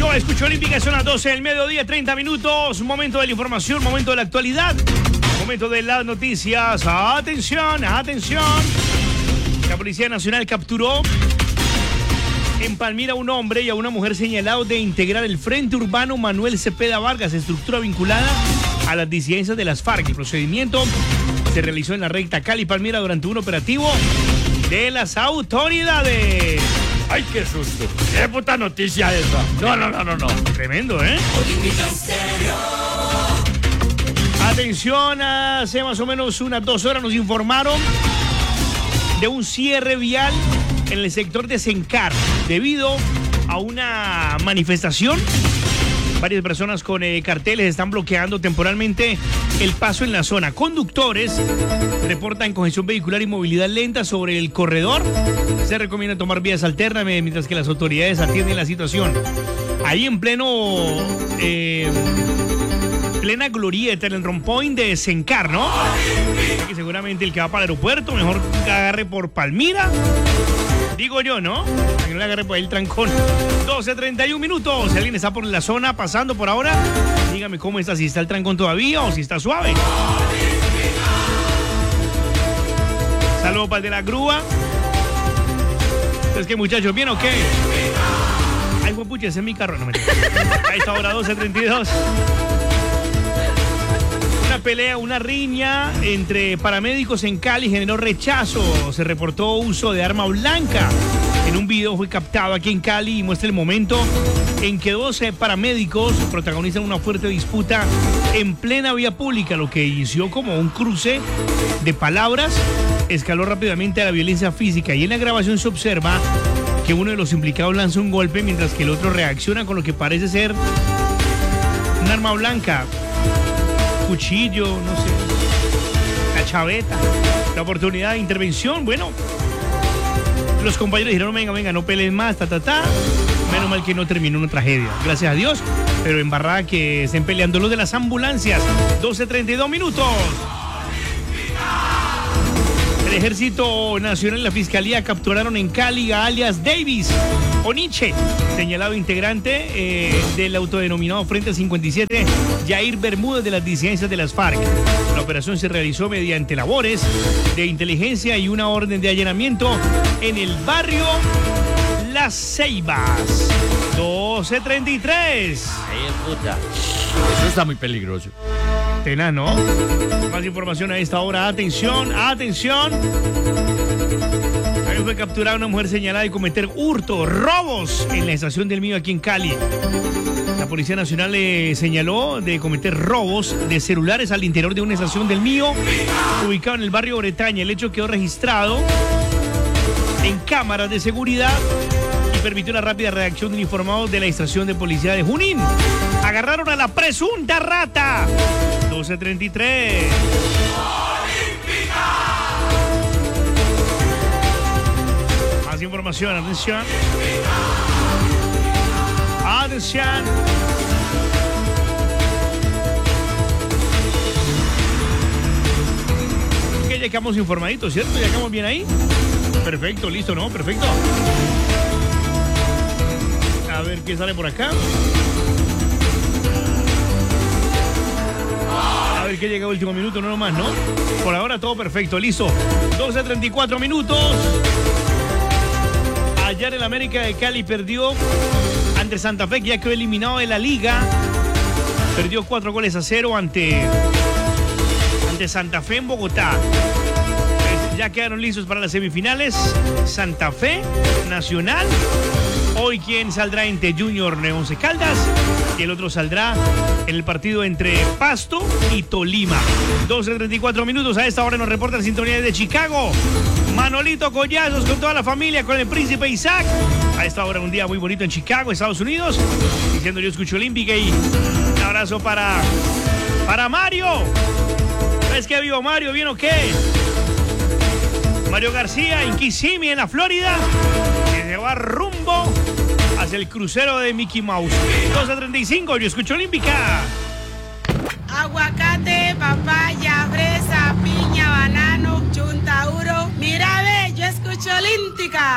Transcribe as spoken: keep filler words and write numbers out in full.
Listo, escucho Olímpica, son las doce del mediodía, treinta minutos. Momento de la información, momento de la actualidad, momento de las noticias. Atención, atención. La Policía Nacional capturó en Palmira a un hombre y a una mujer señalados de integrar el Frente Urbano Manuel Cepeda Vargas, estructura vinculada a las disidencias de las FARC. El procedimiento se realizó en la recta Cali-Palmira durante un operativo de las autoridades. ¡Ay, qué susto! ¡Qué puta noticia esa! No, no, no, no, no. Tremendo, ¿eh? Atención, hace más o menos unas dos horas nos informaron de un cierre vial en el sector de Sencar debido a una manifestación. Varias personas con eh, carteles están bloqueando temporalmente el paso en la zona. Conductores reportan congestión vehicular y movilidad lenta sobre el corredor. Se recomienda tomar vías alternas mientras que las autoridades atienden la situación. Ahí en pleno, eh, plena glorieta en el rompoint de Sencar, ¿no? Que seguramente el que va para el aeropuerto mejor agarre por Palmira. Digo yo, ¿no? Para que no le agarre por ahí el trancón. doce treinta y un minutos. Si alguien está por la zona pasando por ahora, dígame cómo está, si está el trancón todavía o si está suave. Saludos para el de la grúa. Entonces, ¿qué, muchachos? ¿Bien o qué? Ay, fue pucha, ese es mi carro. No me Ahí está ahora doce treinta y dos. Una pelea, una riña entre paramédicos en Cali generó rechazo. Se reportó uso de arma blanca. En un video fue captado aquí en Cali y muestra el momento en que doce paramédicos protagonizan una fuerte disputa en plena vía pública, lo que inició como un cruce de palabras, escaló rápidamente a la violencia física y en la grabación se observa que uno de los implicados lanza un golpe mientras que el otro reacciona con lo que parece ser un arma blanca. Cuchillo, no sé, la chaveta, la oportunidad de intervención. Bueno, los compañeros dijeron, venga, venga, no peleen más, ta, ta, ta. Menos mal que no terminó una tragedia, gracias a Dios. Pero embarrada que estén peleando los de las ambulancias. doce treinta y dos minutos. El Ejército Nacional y la Fiscalía capturaron en Cali a alias Davis Oniche, señalado integrante eh, del autodenominado Frente cincuenta y siete, Jair Bermúdez, de las disidencias de las FARC. La operación se realizó mediante labores de inteligencia y una orden de allanamiento en el barrio Las Ceibas. doce treinta y tres. Ay, puta. Eso está muy peligroso. Tenaz, ¿no? Más información a esta hora. Atención, atención. También fue capturada una mujer señalada de cometer hurto, robos en la estación del Mío aquí en Cali. La Policía Nacional le señaló de cometer robos de celulares al interior de una estación del Mío ubicado en el barrio Bretaña. El hecho quedó registrado en cámaras de seguridad y permitió la rápida reacción de informados de la estación de policía de Junín. Agarraron a la presunta rata. doce treinta y tres. Más información, atención. Atención. Que ya quedamos informaditos, ¿cierto? Ya quedamos bien ahí. Perfecto, listo, ¿no? Perfecto. A ver qué sale por acá. A ver qué llega el último minuto, no nomás, ¿no? Por ahora todo perfecto, listo. doce treinta y cuatro minutos. Ayer el América de Cali perdió ante Santa Fe, que ya quedó eliminado de la liga. Perdió cuatro goles a cero ante, ante Santa Fe en Bogotá. Ya quedaron listos para las semifinales. Santa Fe, Nacional. Hoy quien saldrá entre Junior Once Caldas y el otro saldrá en el partido entre Pasto y Tolima. doce treinta y cuatro minutos. A esta hora nos reporta en sintonía de Chicago Manolito Collazos con toda la familia, con el príncipe Isaac. A esta hora un día muy bonito en Chicago, Estados Unidos. Diciendo yo escucho Olímpica y un abrazo para, para Mario. ¿Sabes qué, vivo Mario? ¿Bien o qué? Mario García en Kissimmee, en la Florida, que se va rumbo hacia el crucero de Mickey Mouse. doce treinta y cinco, yo escucho Olímpica. Aguacate, papaya, fresa, piña, banano, chuntauro. Mira, ve, yo escucho Olímpica.